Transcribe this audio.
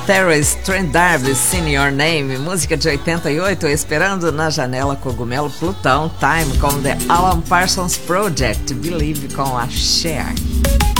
Terence Trent D'Arby, Sing Your Name, música de 88, Esperando na Janela, Cogumelo, Plutão, Time com The Alan Parsons Project, Believe com a Cher.